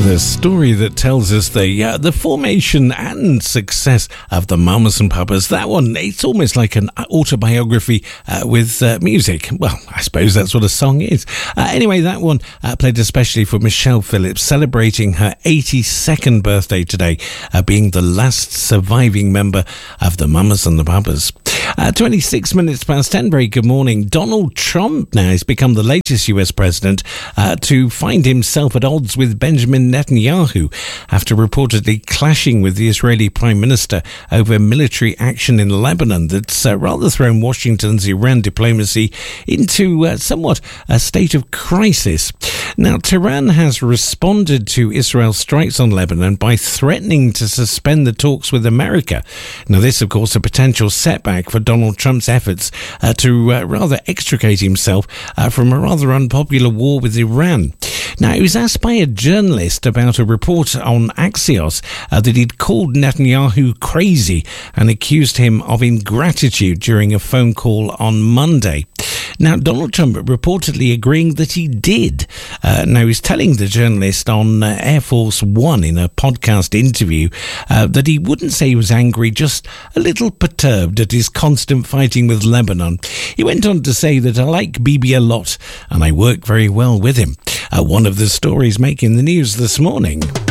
The story that tells us the formation and success of the Mamas and Papas. That one, it's almost like an autobiography with music. Well, I suppose that's what a song is. Anyway, that one played especially for Michelle Phillips, celebrating her 82nd birthday today, being the last surviving member of the Mamas and the Papas. 26 minutes past 10, very good morning. Donald Trump now has become the latest US president to find himself at odds with Benjamin Netanyahu after reportedly clashing with the Israeli Prime Minister over military action in Lebanon that's rather thrown Washington's Iran diplomacy into somewhat a state of crisis. Now, Tehran has responded to Israel's strikes on Lebanon by threatening to suspend the talks with America. Now, this, of course, a potential setback for Donald Trump's efforts to rather extricate himself from a rather unpopular war with Iran. Now, he was asked by a journalist about a report on Axios that he'd called Netanyahu crazy and accused him of ingratitude during a phone call on Monday. Now, Donald Trump reportedly agreeing that he did. Now, he's telling the journalist on Air Force One in a podcast interview that he wouldn't say he was angry, just a little perturbed at his constant fighting with Lebanon. He went on to say that I like Bibi a lot and I work very well with him. One of the stories making the news this morning.